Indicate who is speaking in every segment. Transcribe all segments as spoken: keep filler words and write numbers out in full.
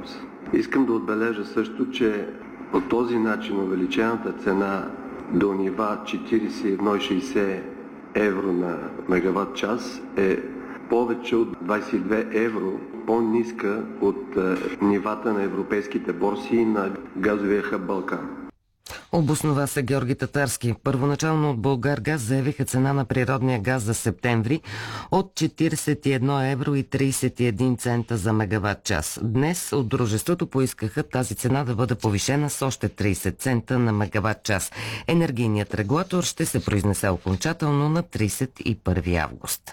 Speaker 1: износ. Искам да отбележа също, че по този начин увеличената цена до нива четиридесет и едно цяло и шейсет евро на мегаватт час е повече от двадесет и две евро по-ниска от е, нивата на европейските борси и на газовия хъб Балкан.
Speaker 2: Обоснова се Георги Татарски. Първоначално от Булгаргаз заявиха цена на природния газ за септември от четиридесет и едно евро и тридесет и един цента за мегаватт час. Днес от дружеството поискаха тази цена да бъде повишена с още тридесет цента на мегаватт час. Енергийният регулатор ще се произнесе окончателно на тридесет и първи август.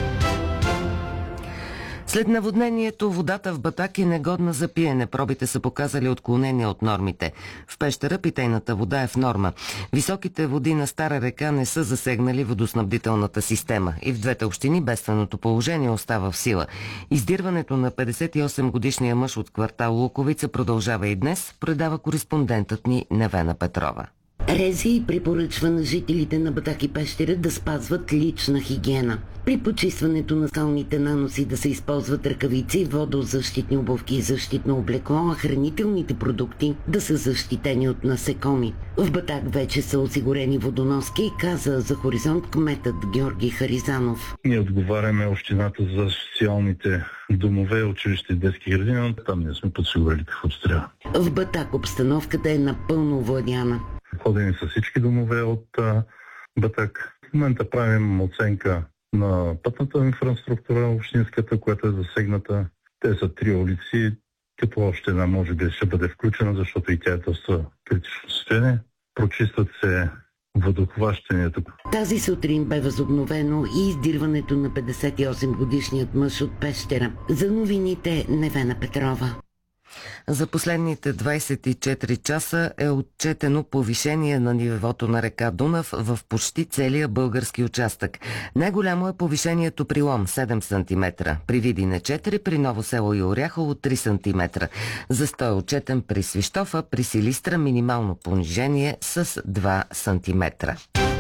Speaker 2: След наводнението водата в Батак е негодна за пиене. Пробите са показали отклонения от нормите. В Пещера питейната вода е в норма. Високите води на Стара река не са засегнали водоснабдителната система. И в двете общини бедственото положение остава в сила. Издирването на петдесет и осем годишния мъж от квартал Луковица продължава и днес, предава кореспондентът ни Невена Петрова.
Speaker 3: РЗИ препоръчва на жителите на Батак и Пещера да спазват лична хигиена. При почистването на скалните наноси да се използват ръкавици, водозащитни обувки и защитно облекло, а хранителните продукти да са защитени от насекоми. В Батак вече са осигурени водоноски, каза за Хоризонт кметът Георги Харизанов.
Speaker 4: Ние отговаряме общината за социалните домове, училища и детски градини, там ние сме подсигурили каквото трябва.
Speaker 3: В Батак обстановката е напълно овладяна.
Speaker 4: Ходени са всички домове от а, Батак. В момента правим оценка на пътната инфраструктура, общинската, която е засегната. Те са три улици, като още една може би ще бъде включена, защото и тя е доста критично състояние. Прочистват се водохващанията.
Speaker 3: Тази сутрин бе възобновено и издирването на петдесет и осем годишният мъж от Пещера. За новините Невена Петрова.
Speaker 2: За последните двадесет и четири часа е отчетено повишение на нивото на река Дунав в почти целия български участък. Най-голямо е повишението при Лом – седем сантиметра, при Видине четири, при Ново село и Оряхово три сантиметра. Застой е отчетен при Свищов, а при Силистра минимално понижение с два сантиметра.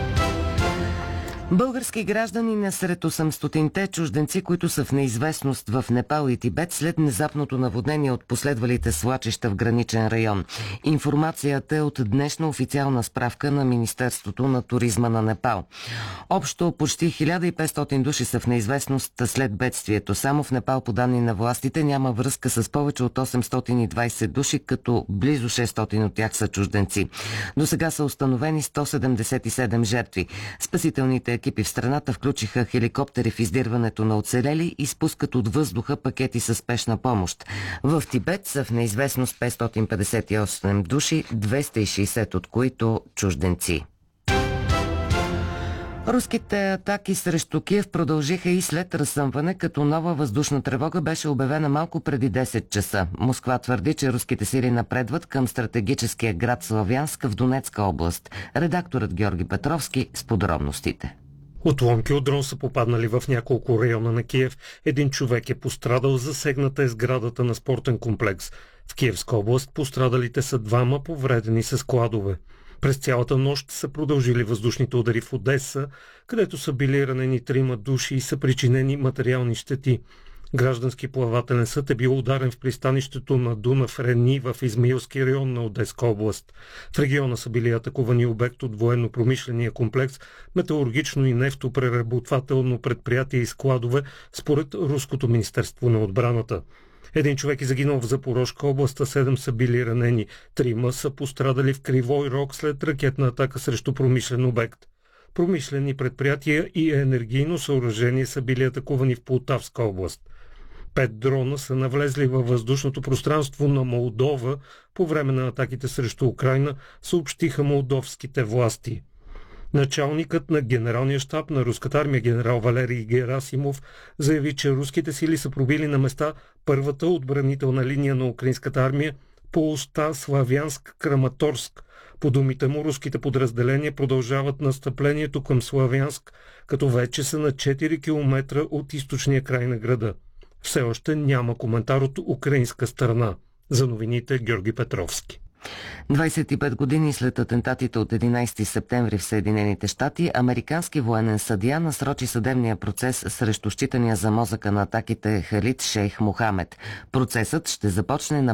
Speaker 2: Български граждани на сред осемстотинте чужденци, които са в неизвестност в Непал и Тибет след внезапното наводнение от последвалите свлачища в граничен район. Информацията е от днешна официална справка на Министерството на туризма на Непал. Общо почти хиляда и петстотин души са в неизвестност след бедствието. Само в Непал, по данни на властите, няма връзка с повече от осемстотин и двадесет души, като близо шестстотин от тях са чужденци. До сега са установени сто седемдесет и седем жертви. Спасителните екипи в страната включиха хеликоптери в издирването на оцелели и спускат от въздуха пакети със спешна помощ. В Тибет са в неизвестност петстотин петдесет и осем души, двеста и шейсет от които чужденци. Руските атаки срещу Киев продължиха и след разсъмване, като нова въздушна тревога беше обявена малко преди десет часа. Москва твърди, че руските сили напредват към стратегическия град Славянск в Донецка област. Редакторът Георги Петровски с подробностите.
Speaker 5: Отломки от дрон са попаднали в няколко района на Киев. Един човек е пострадал, засегната е сградата на спортен комплекс. В Киевска област пострадалите са двама, повредени с складове. През цялата нощ са продължили въздушните удари в Одеса, където са били ранени трима души и са причинени материални щети. Граждански плавателен съд е бил ударен в пристанището на Дунав Рени в Измаилски район на Одеска област. В региона са били атакувани обект от военно-промишления комплекс, металургично и нефтопреработвателно предприятие и складове, според Руското министерство на отбраната. Един човек е загинал в Запорожка област, а седем са били ранени. Трима са пострадали в Кривой Рог след ракетна атака срещу промишлен обект. Промишлени предприятия и енергийно съоръжение са били атакувани в Полтавска област. Пет дрона са навлезли във въздушното пространство на Молдова по време на атаките срещу Украйна, съобщиха молдовските власти. Началникът на генералния щаб на руската армия генерал Валерий Герасимов заяви, че руските сили са пробили на места първата отбранителна линия на украинската армия по оста Славянск-Краматорск. По думите му, руските подразделения продължават настъплението към Славянск, като вече са на четири километра от източния край на града. Все още няма коментар от украинска страна. За новините Георги Петровски.
Speaker 2: двадесет и пет години след атентатите от единадесети септември в Съединените щати, американски военен съдия насрочи съдебния процес срещу считания за мозъка на атаките Халид Шейх Мохамед. Процесът ще започне на